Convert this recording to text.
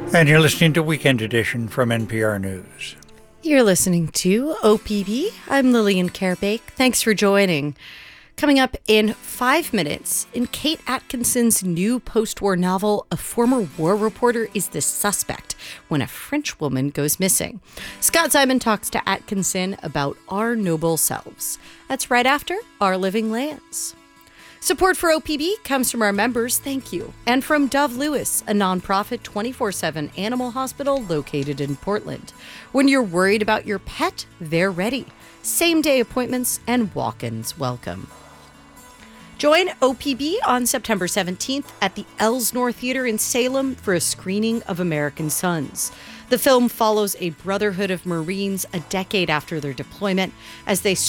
And you're listening to Weekend Edition from NPR News. You're listening to OPB. I'm Lillian Kerbake. Thanks for joining. Coming up in 5 minutes, in Kate Atkinson's new post-war novel, a former war reporter is the suspect when a French woman goes missing. Scott Simon talks to Atkinson about Our Noble Selves. That's right after Our Living Lands. Support for OPB comes from our members, thank you, and from Dove Lewis, a nonprofit 24/7 animal hospital located in Portland. When you're worried about your pet, they're ready. Same-day appointments and walk-ins welcome. Join OPB on September 17th at the Elsnore Theater in Salem for a screening of American Sons. The film follows a brotherhood of Marines a decade after their deployment as they